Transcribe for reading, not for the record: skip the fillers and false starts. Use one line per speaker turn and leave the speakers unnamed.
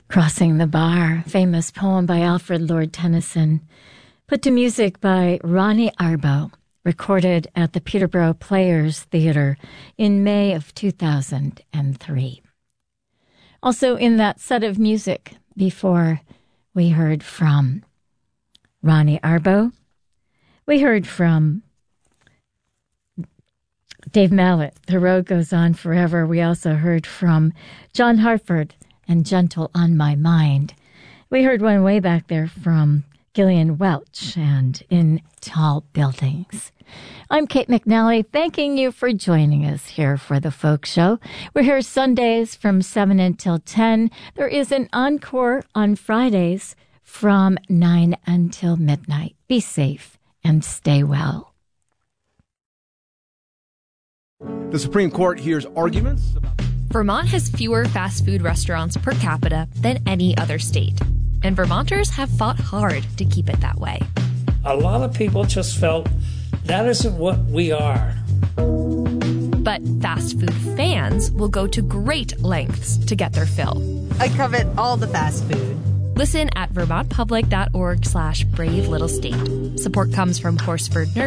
Crossing the Bar, famous poem by Alfred Lord Tennyson, put to music by Ronnie Arbo, recorded at the Peterborough Players Theatre in May of 2003. Also in that set of music, before we heard from Ronnie Arbo, we heard from Dave Mallett, The Road Goes On Forever. We also heard from John Hartford and Gentle on My Mind. We heard one way back there from Gillian Welch and In Tall Buildings. I'm Kate McNally, thanking you for joining us here for The Folk Show. We're here Sundays from 7 until 10. There is an encore on Fridays from 9 until midnight. Be safe and stay well.
The Supreme Court hears arguments about...
Vermont has fewer fast food restaurants per capita than any other state, and Vermonters have fought hard to keep it that way.
A lot of people just felt that isn't what we are.
But fast food fans will go to great lengths to get their fill.
I covet all the fast food.
Listen at vermontpublic.org/brave little state. Support comes from Horsford Nursery.